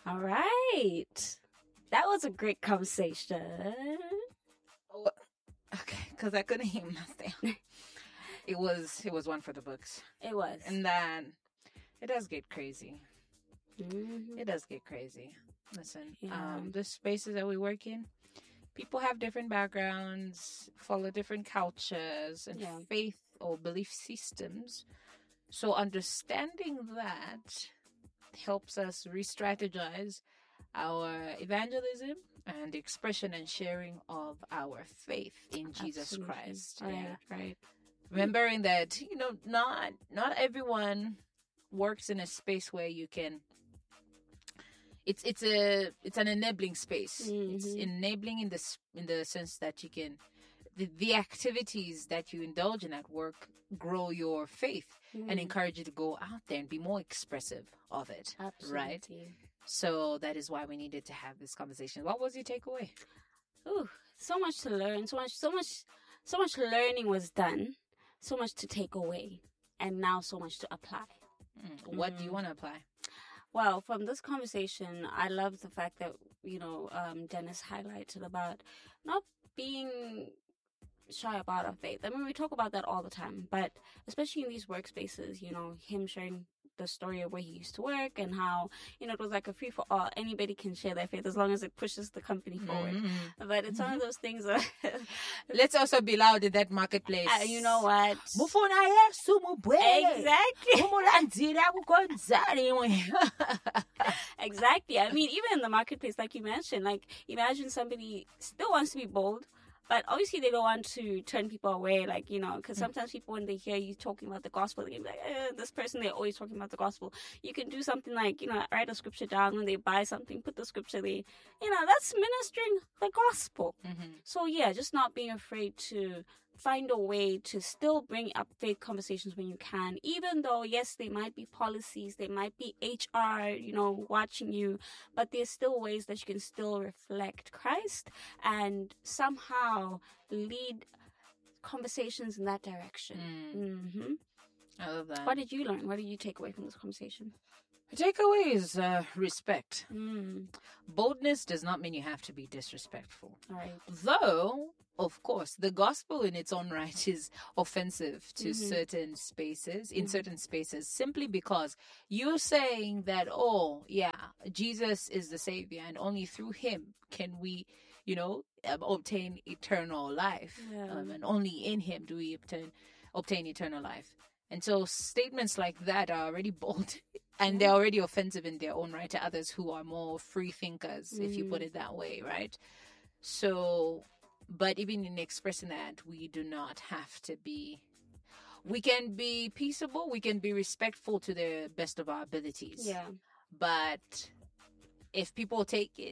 All right. That was a great conversation. Oh, okay, because I couldn't hear nothing. It was one for the books. It was. And then it does get crazy. Mm-hmm. It does get crazy. Listen, Yeah. the spaces that we work in, people have different backgrounds, follow different cultures and Yeah. faith or belief systems. So understanding that helps us re-strategize our evangelism and the expression and sharing of our faith in Jesus Absolutely. Christ. Right, Yeah. right. Remembering that, not everyone works in a space where you can it's an enabling space. It's Mm-hmm. enabling in the sense that you can the activities that you indulge in at work grow your faith and encourage you to go out there and be more expressive of it. Absolutely. Right? So that is why we needed to have this conversation. What was your takeaway? Ooh, so much to learn. So much learning was done. So much to take away, and now so much to apply. What do you want to apply? Well, from this conversation, I love the fact that Dennis highlighted about not being shy about our faith. I mean, we talk about that all the time, but especially in these workspaces, him sharing the story of where he used to work and how, it was like a free for all. Anybody can share their faith as long as it pushes the company forward. Mm-hmm. But it's one of those things that let's also be loud in that marketplace. You know what? Exactly. I mean, even in the marketplace, like you mentioned, like imagine somebody still wants to be bold, but obviously they don't want to turn people away, like, because sometimes people, when they hear you talking about the gospel, they can be like, this person, they're always talking about the gospel. You can do something like, write a scripture down when they buy something, put the scripture there. That's ministering the gospel. Mm-hmm. So, yeah, just not being afraid to find a way to still bring up faith conversations when you can, even though, yes, there might be policies, there might be HR, watching you, but there's still ways that you can still reflect Christ and somehow lead conversations in that direction. Mm-hmm. I love that. What did you learn? What did you take away from this conversation? The takeaway is respect. Mm. Boldness does not mean you have to be disrespectful. Right. Though, of course, the gospel in its own right is offensive to certain spaces, in certain spaces, simply because you're saying that, Jesus is the Savior and only through Him can we, obtain eternal life. Yeah. And only in Him do we obtain eternal life. And so statements like that are already bold and they're already offensive in their own right to others who are more free thinkers, if you put it that way, right? So, but even in expressing that, we do not have to be, we can be peaceable, we can be respectful to the best of our abilities. Yeah. But if people take it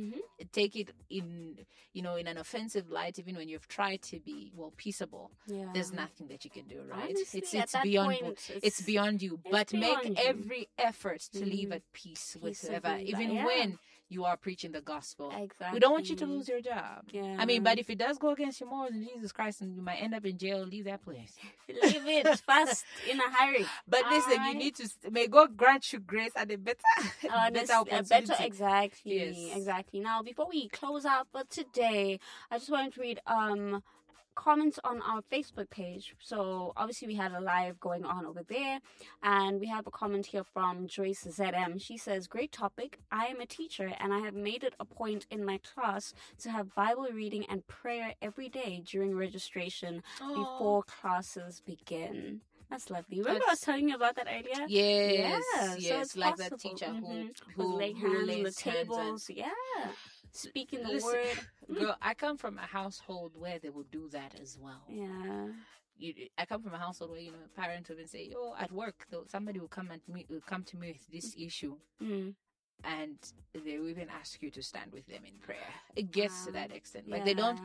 in, in an offensive light, even when you've tried to be peaceable, there's nothing that you can do, right? Honestly, it's beyond it's beyond you. But make every effort to live at peace with whoever, even when you are preaching the gospel. Exactly. We don't want you to lose your job. Yeah. I mean, but if it does go against your morals in Jesus Christ and you might end up in jail, leave that place. Leave it fast in a hurry. But listen, you need to, may God grant you grace and a better opportunity. Exactly. Yes. Exactly. Now, before we close out for today, I just wanted to read comments on our Facebook page. So obviously we had a live going on over there, and we have a comment here from Joyce ZM. She says, great topic. I am a teacher and I have made it a point in my class to have Bible reading and prayer every day during registration before classes begin. That's lovely. Remember I was telling you about that earlier? Yes. So it's like possible. that teacher who lays hands on the lays tables. Speaking the word. Girl, I come from a household where they will do that as well. Yeah. I come from a household where parents will even say, at work though, somebody will come to me with this issue, and they will even ask you to stand with them in prayer. It gets to that extent, like they don't.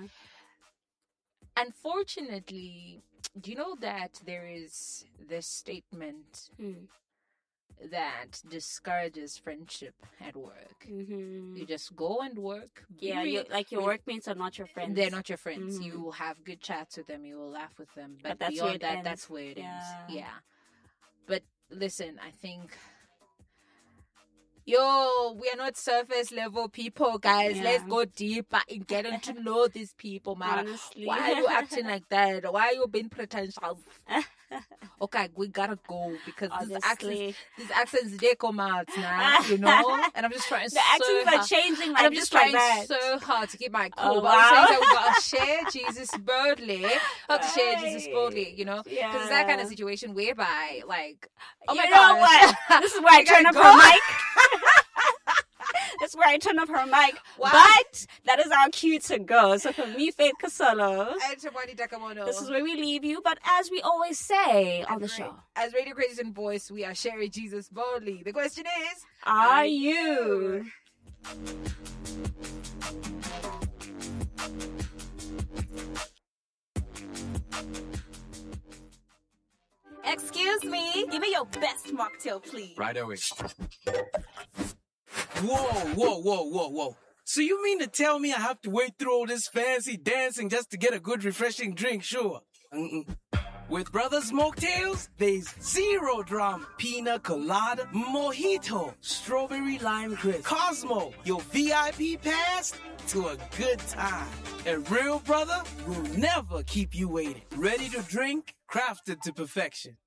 Unfortunately, do you know that there is this statement that discourages friendship at work? You just go and work. Yeah, your workmates are not your friends. They're not your friends. You will have good chats with them. You will laugh with them. But that's beyond that, ends. that's where it ends. Yeah. But listen, I think Yo, we are not surface level people, guys. Yeah. Let's go deeper in getting to know these people, man. Honestly. Why are you acting like that? Why are you being pretentious? Okay, we gotta go because Honestly. these accents they come out now, you know. And I'm just trying The accents are changing like I'm just just like trying that. so hard to keep my cool. Oh, But I'm saying wow. that we gotta share Jesus boldly. Have to share Jesus boldly, you know, because it's that kind of Yeah. situation whereby, like, oh You my know gosh, what? This is where I turn up gotta her go. mic. That's where I turn up her mic. Wow. But that is our cue to go. So for me, Faith Kasolo, And Tabani Takamono. this is where we leave you. But as we always say on the show, As Radio Christian Voice, we are sharing Jesus boldly. The question is, are you? Excuse me, give me your best mocktail, please. Right away. Whoa. So you mean to tell me I have to wait through all this fancy dancing just to get a good refreshing drink? Sure. With Brothers Mocktails, there's zero drama. Pina colada, mojito, strawberry lime crisp, Cosmo, your VIP pass to a good time. And Real Brother will never keep you waiting. Ready to drink, crafted to perfection.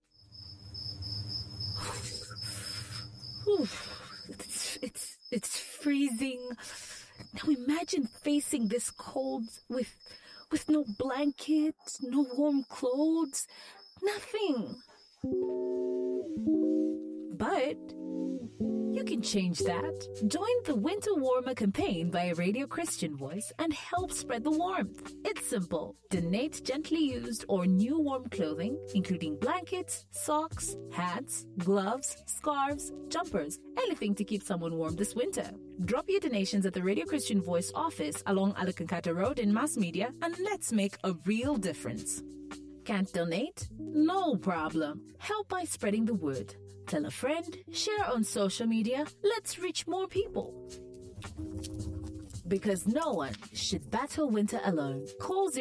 It's freezing. Now imagine facing this cold with no blankets, no warm clothes, nothing. But you can change that. Join the Winter Warmer campaign by Radio Christian Voice and help spread the warmth. It's simple. Donate gently used or new warm clothing, including blankets, socks, hats, gloves, scarves, jumpers, anything to keep someone warm this winter. Drop your donations at the Radio Christian Voice office along Alakankata Road in Mass Media and let's make a real difference. Can't donate? No problem. Help by spreading the word. Tell a friend, share on social media. Let's reach more people. Because no one should battle winter alone. Call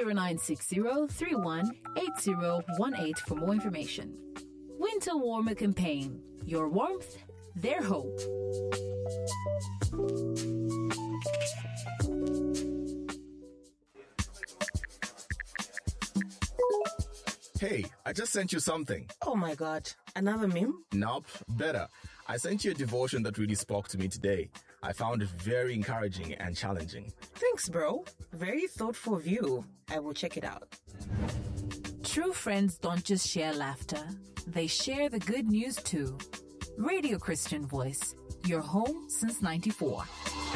0960-318018 for more information. Winter Warmer Campaign. Your warmth, their hope. Hey, I just sent you something. Oh my god, another meme? Nope, better. I sent you a devotion that really spoke to me today. I found it very encouraging and challenging. Thanks, bro. Very thoughtful view. I will check it out. True friends don't just share laughter, they share the good news too. Radio Christian Voice, your home since '94.